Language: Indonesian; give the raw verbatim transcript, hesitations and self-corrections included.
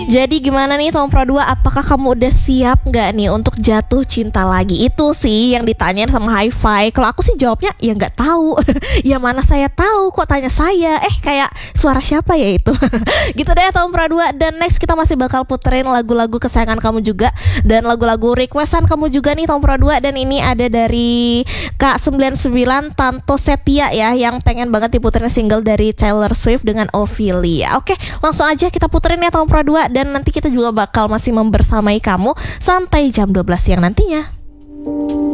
Jadi gimana nih Tom Pro dua, apakah kamu udah siap gak nih untuk jatuh cinta lagi? Itu sih yang ditanyain sama Hi-Fi. Kalau aku sih jawabnya ya gak tahu. Ya mana saya tahu, kok tanya saya. Eh kayak suara siapa ya itu? Gitu deh Tom Pro dua. Dan next kita masih bakal puterin lagu-lagu kesayangan kamu juga, dan lagu-lagu requestan kamu juga nih Tom Pro dua. Dan ini ada dari Kak sembilan sembilan Tanto Setia ya, yang pengen banget diputerin single dari Taylor Swift dengan Ophelia. Oke, langsung aja kita puterin ya Tom Pro dua. Dan nanti kita juga bakal masih membersamai kamu sampai jam dua belas siang nantinya.